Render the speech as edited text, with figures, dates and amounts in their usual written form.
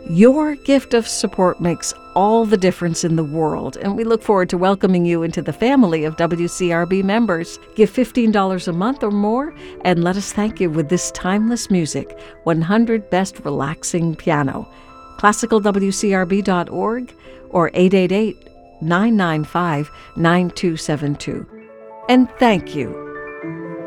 Your gift of support makes all the difference in the world, and we look forward to welcoming you into the family of WCRB members. Give $15 a month or more, and let us thank you with this timeless music, 100 Best Relaxing Piano. ClassicalWCRB.org or 888-995-9272. And thank you